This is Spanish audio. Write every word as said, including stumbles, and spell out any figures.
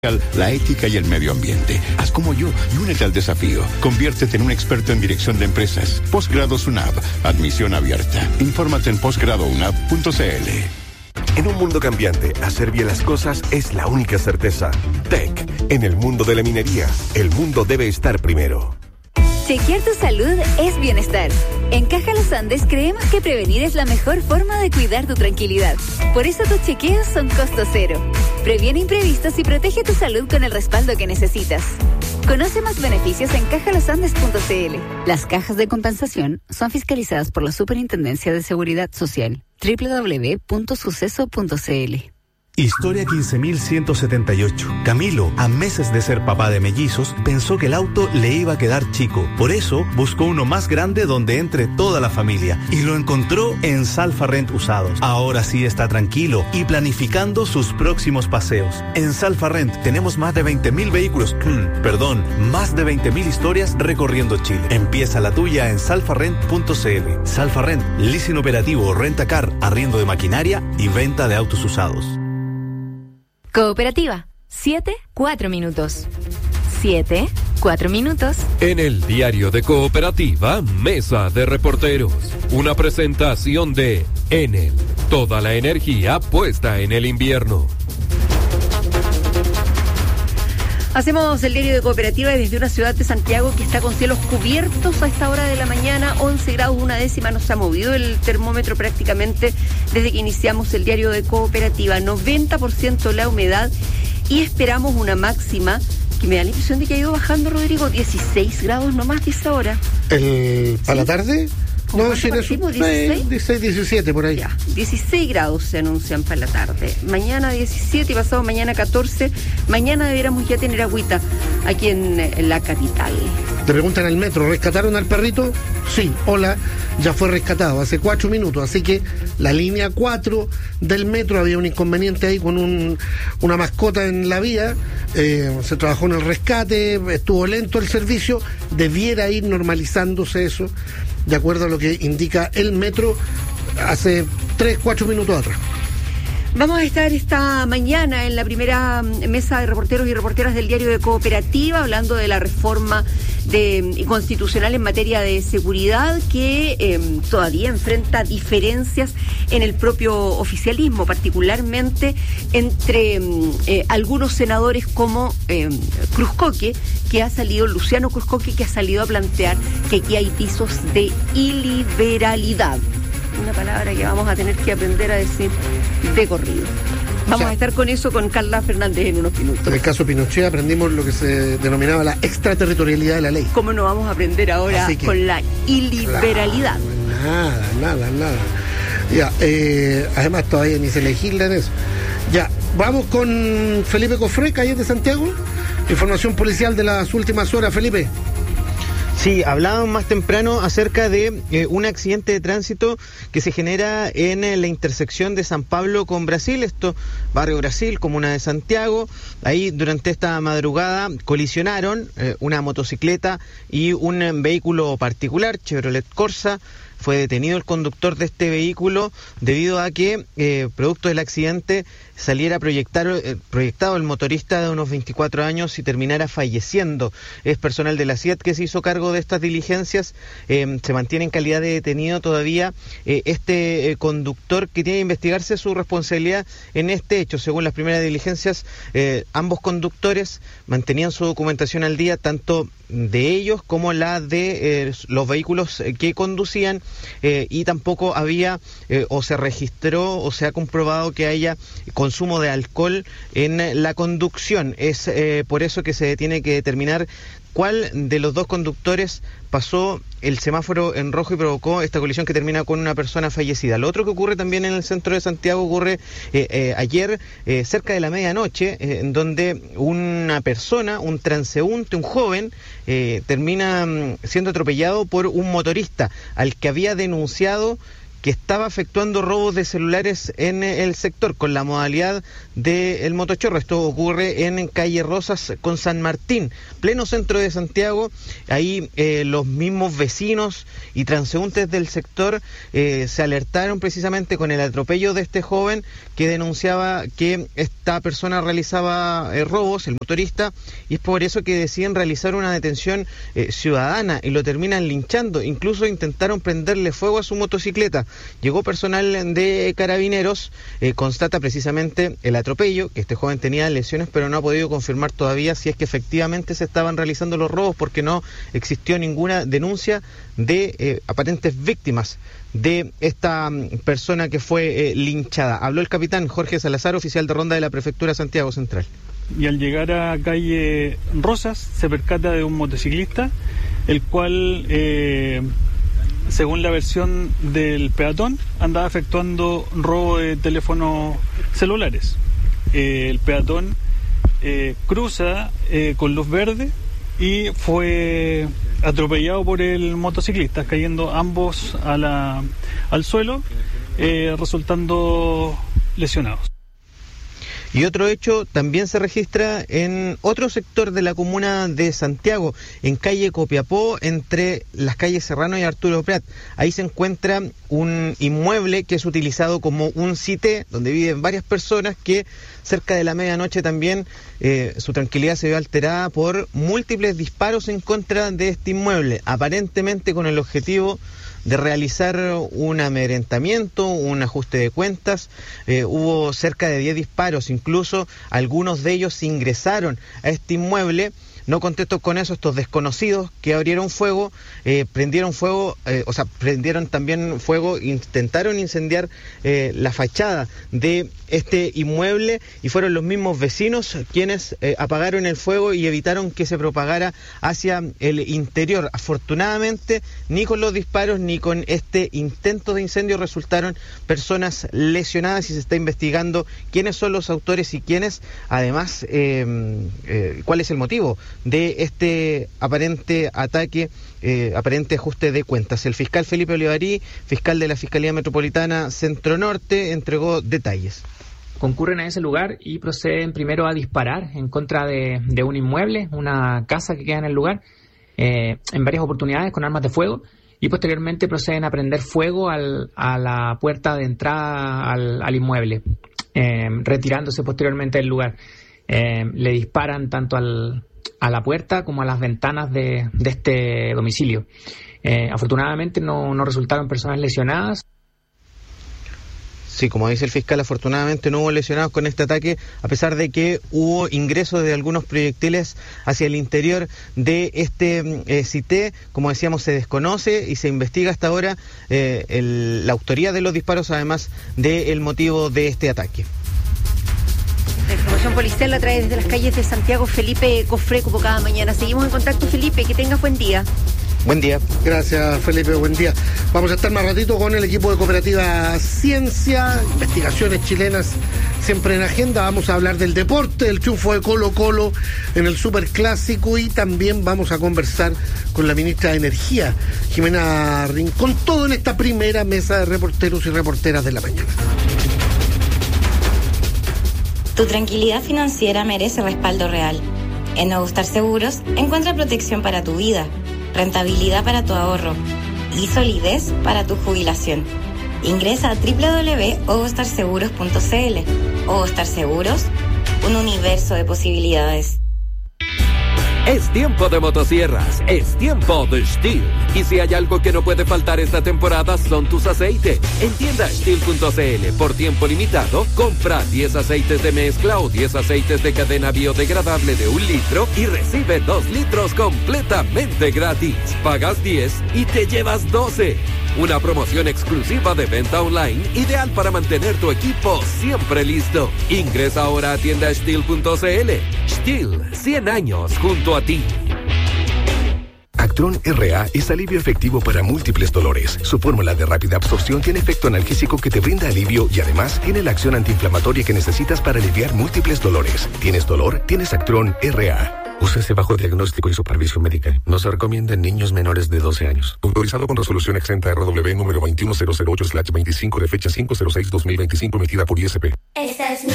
la ética y el medio ambiente. Haz como yo y únete al desafío. Conviértete en un experto en dirección de empresas. Posgrado SUNAP. Admisión abierta. Infórmate en posgrado unap punto c l. En un mundo cambiante, hacer bien las cosas es la única certeza. T E C. En el mundo de la minería, el mundo debe estar primero. Chequear tu salud es bienestar. En Caja Los Andes creemos que prevenir es la mejor forma de cuidar tu tranquilidad. Por eso tus chequeos son costo cero. Previene imprevistos y protege tu salud con el respaldo que necesitas. Conoce más beneficios en caja los andes punto c l. Las cajas de compensación son fiscalizadas por la Superintendencia de Seguridad Social. doble u doble u doble u punto suceso punto c l. Historia quince mil ciento setenta y ocho. Camilo, a meses de ser papá de mellizos, pensó que el auto le iba a quedar chico. Por eso, buscó uno más grande donde entre toda la familia. Y lo encontró en Salfa Rent Usados. Ahora sí está tranquilo y planificando sus próximos paseos. En Salfa Rent tenemos más de veinte mil vehículos, perdón, más de veinte mil historias recorriendo Chile. Empieza la tuya en salfa rent punto c l. Salfa Rent, leasing operativo, renta-car, arriendo de maquinaria y venta de autos usados. Cooperativa, siete, cuatro minutos. Siete, cuatro minutos. En el diario de Cooperativa, Mesa de Reporteros. Una presentación de Enel. Toda la energía puesta en el invierno. Hacemos el diario de Cooperativa desde una ciudad de Santiago que está con cielos cubiertos a esta hora de la mañana, once grados, una décima, no se ha movido el termómetro prácticamente desde que iniciamos el diario de Cooperativa, noventa por ciento la humedad y esperamos una máxima que me da la impresión de que ha ido bajando, Rodrigo, dieciséis grados nomás dice ahora. El, ¿A ¿Sí? la tarde? No, si partimos, dieciséis, dieciséis, diecisiete por ahí. Ya, dieciséis grados se anuncian para la tarde. Mañana diecisiete y pasado mañana catorce. Mañana deberíamos ya tener agüita aquí en, en la capital. Te preguntan al metro, ¿rescataron al perrito? Sí, hola, ya fue rescatado hace cuatro minutos. Así que la línea cuatro del metro, había un inconveniente ahí con un, una mascota en la vía. Eh, se trabajó en el rescate, estuvo lento el servicio. Debiera ir normalizándose eso, de acuerdo a lo que indica el metro hace tres, cuatro minutos atrás. Vamos a estar esta mañana en la primera mesa de reporteros y reporteras del diario de Cooperativa, hablando de la reforma de, constitucional en materia de seguridad que eh, todavía enfrenta diferencias en el propio oficialismo, particularmente entre eh, algunos senadores como eh, Cruzcoque, que ha salido, Luciano Cruzcoque, que ha salido a plantear que aquí hay pisos de iliberalidad. Una palabra que vamos a tener que aprender a decir de corrido. Vamos o sea, a estar con eso con Carla Fernández en unos minutos. En el caso Pinochet aprendimos lo que se denominaba la extraterritorialidad de la ley. ¿Cómo no vamos a aprender ahora que, con la iliberalidad? Claro, nada, nada, nada. Ya, eh, además todavía ni se legisla en eso. Ya, vamos con Felipe Cofré, calle de Santiago. Información policial de las últimas horas, Felipe. Sí, hablábamos más temprano acerca de eh, un accidente de tránsito que se genera en eh, la intersección de San Pablo con Brasil, esto, barrio Brasil, comuna de Santiago. Ahí durante esta madrugada colisionaron eh, una motocicleta y un eh, vehículo particular, Chevrolet Corsa. Fue detenido el conductor de este vehículo debido a que, eh, producto del accidente, saliera proyectar, eh, proyectado el motorista de unos veinticuatro años y terminara falleciendo. Es personal de la C I A T que se hizo cargo de estas diligencias. Eh, se mantiene en calidad de detenido todavía eh, este eh, conductor que tiene que investigarse su responsabilidad en este hecho. Según las primeras diligencias, eh, ambos conductores mantenían su documentación al día, tanto de ellos como la de eh, los vehículos que conducían, eh, y tampoco había eh, o se registró o se ha comprobado que haya consumo de alcohol en la conducción. Es eh, por eso que se tiene que determinar cuál de los dos conductores pasó el semáforo en rojo y provocó esta colisión que termina con una persona fallecida. Lo otro que ocurre también en el centro de Santiago ocurre eh, eh, ayer eh, cerca de la medianoche, eh, en donde una persona, un transeúnte, un joven, eh, termina siendo atropellado por un motorista al que había denunciado que estaba efectuando robos de celulares en el sector con la modalidad del motochorro. Esto ocurre en calle Rosas con San Martín, pleno centro de Santiago. Ahí eh, los mismos vecinos y transeúntes del sector eh, se alertaron precisamente con el atropello de este joven que denunciaba que esta persona realizaba eh, robos, el motorista, y es por eso que deciden realizar una detención eh, ciudadana y lo terminan linchando. Incluso intentaron prenderle fuego a su motocicleta. Llegó personal de Carabineros, eh, constata precisamente el atropello, que este joven tenía lesiones, pero no ha podido confirmar todavía si es que efectivamente se estaban realizando los robos, porque no existió ninguna denuncia de eh, aparentes víctimas de esta persona que fue eh, linchada. Habló el capitán Jorge Salazar, oficial de ronda de la Prefectura Santiago Central. Y al llegar a calle Rosas se percata de un motociclista, el cual, eh, según la versión del peatón, andaba efectuando robo de teléfonos celulares. Eh, el peatón eh, cruza eh, con luz verde y fue atropellado por el motociclista, cayendo ambos a la, al suelo, eh, resultando lesionados. Y otro hecho también se registra en otro sector de la comuna de Santiago, en calle Copiapó, entre las calles Serrano y Arturo Prat. Ahí se encuentra un inmueble que es utilizado como un cité, donde viven varias personas, que cerca de la medianoche también eh, su tranquilidad se ve alterada por múltiples disparos en contra de este inmueble, aparentemente con el objetivo de realizar un amedrentamiento, un ajuste de cuentas. Eh, hubo cerca de diez disparos, incluso algunos de ellos ingresaron a este inmueble. No contentos con eso, estos desconocidos que abrieron fuego, eh, prendieron fuego, eh, o sea, prendieron también fuego, intentaron incendiar eh, la fachada de este inmueble, y fueron los mismos vecinos quienes eh, apagaron el fuego y evitaron que se propagara hacia el interior. Afortunadamente, ni con los disparos ni con este intento de incendio resultaron personas lesionadas, y se está investigando quiénes son los autores y quiénes, además, eh, eh, cuál es el motivo de este aparente ataque, eh, aparente ajuste de cuentas. El fiscal Felipe Olivarí, fiscal de la Fiscalía Metropolitana Centro Norte, entregó detalles. Concurren a ese lugar y proceden primero a disparar en contra de, de un inmueble, una casa que queda en el lugar, eh, en varias oportunidades con armas de fuego, y posteriormente proceden a prender fuego al, a la puerta de entrada al, al inmueble, eh, retirándose posteriormente del lugar. Eh, le disparan tanto al, a la puerta como a las ventanas de, de este domicilio. Eh, afortunadamente no, no resultaron personas lesionadas. Sí, como dice el fiscal, afortunadamente no hubo lesionados con este ataque, a pesar de que hubo ingresos de algunos proyectiles hacia el interior de este eh, cité. Como decíamos, se desconoce y se investiga hasta ahora eh, el, la autoría de los disparos, además del motivo de este ataque. La información policial la trae desde las calles de Santiago Felipe Cofré, como cada mañana. Seguimos en contacto, Felipe, que tengas buen día. Buen día. Gracias, Felipe, buen día. Vamos a estar más ratito con el equipo de Cooperativa Ciencia, investigaciones chilenas siempre en agenda. Vamos a hablar del deporte, del triunfo de Colo Colo en el Superclásico, y también vamos a conversar con la ministra de Energía, Jimena Rincón, todo en esta primera mesa de reporteros y reporteras de la mañana. Tu tranquilidad financiera merece respaldo real. En Nuevo Star Seguros encuentra protección para tu vida, rentabilidad para tu ahorro y solidez para tu jubilación. Ingresa a doble u doble u doble u punto ovostar seguros punto c l. Ovostar Seguros, un universo de posibilidades. Es tiempo de motosierras, es tiempo de Stihl. Y si hay algo que no puede faltar esta temporada, son tus aceites. En tienda Stihl punto c l, por tiempo limitado, compra diez aceites de mezcla o diez aceites de cadena biodegradable de un litro y recibe dos litros completamente gratis. Pagas diez y te llevas doce. Una promoción exclusiva de venta online, ideal para mantener tu equipo siempre listo. Ingresa ahora a tienda Stihl punto c l. Stihl, cien años junto a ti. Actron R A es alivio efectivo para múltiples dolores. Su fórmula de rápida absorción tiene efecto analgésico que te brinda alivio, y además tiene la acción antiinflamatoria que necesitas para aliviar múltiples dolores. ¿Tienes dolor? Tienes Actron R A. Úsese bajo diagnóstico y supervisión médica. No se recomienda en niños menores de doce años. Autorizado con resolución exenta R W número veintiuno mil ocho slash veinticinco de fecha cinco cero seis dos mil veinticinco emitida por I S P. Esta es